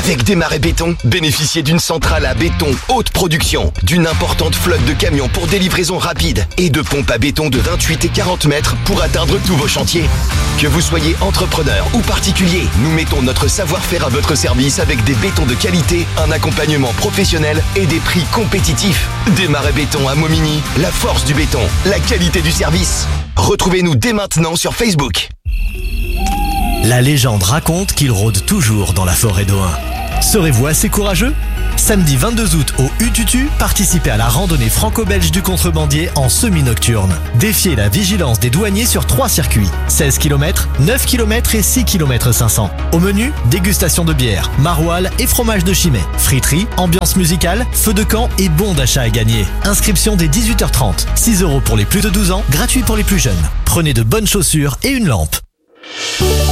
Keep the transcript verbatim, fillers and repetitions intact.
Avec Desmarais Béton, bénéficiez d'une centrale à béton haute production, d'une importante flotte de camions pour des livraisons rapides et de pompes à béton de vingt-huit et quarante mètres pour atteindre tous vos chantiers. Que vous soyez entrepreneur ou particulier, nous mettons notre savoir-faire à votre service avec des bétons de qualité, un accompagnement professionnel et des prix compétitifs. Desmarais Béton à Momigny, la force du béton, la qualité du service. Retrouvez-nous dès maintenant sur Facebook. La légende raconte qu'il rôde toujours dans la forêt d'Ohain. Serez-vous assez courageux ? Samedi vingt-deux août au Hututu, participez à la randonnée franco-belge du contrebandier en semi-nocturne. Défiez la vigilance des douaniers sur trois circuits. seize kilomètres, neuf kilomètres et six kilomètres cinq cents. Au menu, dégustation de bière, maroilles et fromage de Chimay. Friterie, ambiance musicale, feu de camp et bon d'achat à gagner. Inscription dès dix-huit heures trente. six euros pour les plus de douze ans, gratuit pour les plus jeunes. Prenez de bonnes chaussures et une lampe.